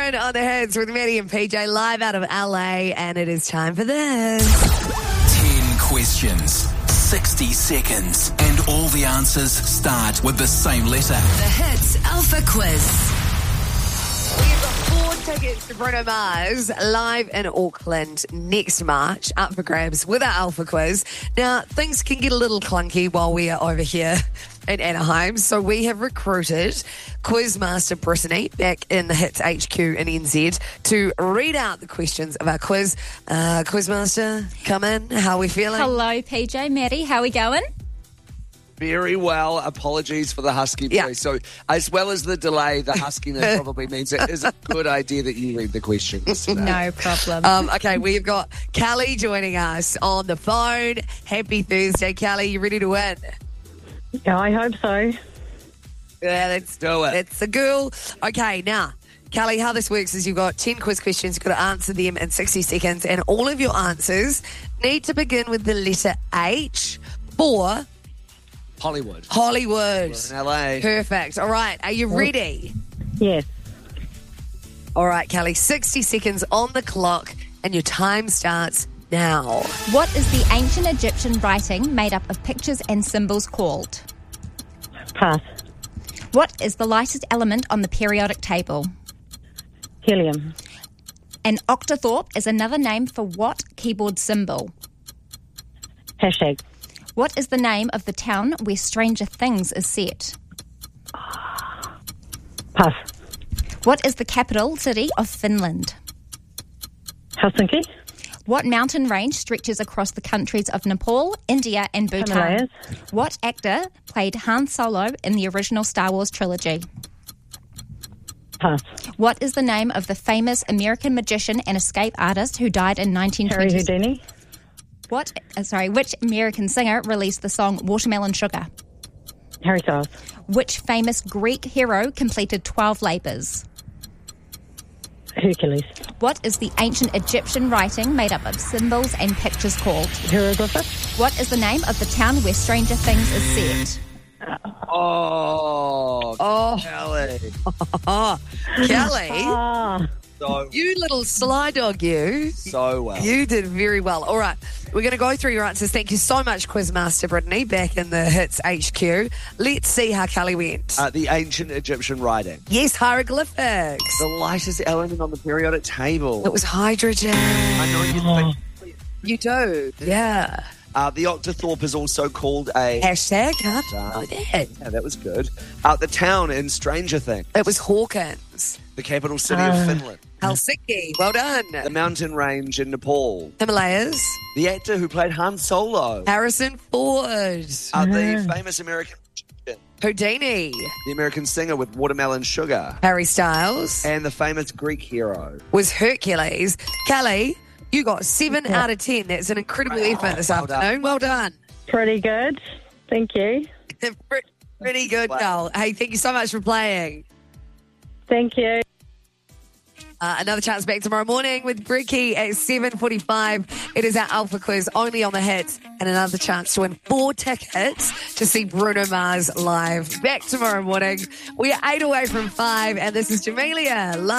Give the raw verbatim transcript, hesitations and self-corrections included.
Lauren on the Hits with Maddie and P J live out of L A, and it is time for this. Ten questions, sixty seconds, and all the answers start with the same letter. The Hits Alpha Quiz. We've got four tickets to Bruno Mars live in Auckland next March, up for grabs with our Alpha Quiz. Now, things can get a little clunky while we are over here in Anaheim, so we have recruited Quizmaster Brittany back in the Hits H Q in N Z to read out the questions of our quiz. Uh, Quizmaster, come in. How are we feeling? Hello, P J, Maddie. How are we going? Very well. Apologies for the husky voice. Yeah. So, as well as the delay, the huskiness probably means it is a good idea that you read the questions today. No problem. Um, okay, we've got Callie joining us on the phone. Happy Thursday, Callie. You ready to win? Yeah, I hope so. Yeah, let's do it. It's a girl. Okay, now, Callie, how this works is you've got ten quiz questions. You've got to answer them in sixty seconds, and all of your answers need to begin with the letter H for Hollywood. Hollywood. We're in L A. Perfect. All right, are you ready? Yes. All right, Callie, sixty seconds on the clock, and your time starts now. What is the ancient Egyptian writing made up of pictures and symbols called? Pass. What is the lightest element on the periodic table? Helium. An octathorpe is another name for what keyboard symbol? Hashtag. What is the name of the town where Stranger Things is set? Pass. What is the capital city of Finland? Helsinki. What mountain range stretches across the countries of Nepal, India, and Bhutan? Himalayas. What actor played Han Solo in the original Star Wars trilogy? Pass. What is the name of the famous American magician and escape artist who died in nineteen Harry twenty? Houdini. What? Uh, sorry. Which American singer released the song "Watermelon Sugar"? Harry Styles. Which famous Greek hero completed twelve labours? Hercules. What is the ancient Egyptian writing made up of symbols and pictures called? Hieroglyphics. What is the name of the town where Stranger Things is set? Oh, Oh. Kelly. Oh, Callie, Ah. So, you little sly dog, you. so well. You did very well. All right, we're going to go through your answers. Thank you so much, Quizmaster Brittany, back in the Hits H Q. Let's see how Callie went. Uh, the ancient Egyptian writing. yes, hieroglyphics. The lightest element on the periodic table. It was hydrogen. I know you think. You do, yeah. Uh, the octathorpe is also called a... Hashtag, huh? Oh, that. Yeah, that was good. Uh, the town in Stranger Things. It was Hawkins. The capital city Uh. of Finland. Helsinki, well done. The mountain range in Nepal. Himalayas, The actor who played Han Solo. Harrison Ford, Uh, the famous American magician. Houdini, The American singer with Watermelon Sugar. Harry Styles, And the famous Greek hero. was Hercules. Callie, you got seven out of ten. That's an incredible effort this Well done. afternoon. Well done. Pretty good. Thank you. Pretty good, girl. Hey, thank you so much for playing. Thank you. Uh, another chance back tomorrow morning with Bricky at seven forty-five. It is our Alpha Quiz only on the Hits, and another chance to win four tickets to see Bruno Mars live. Back tomorrow morning. We are eight away from five, and this is Jamelia live.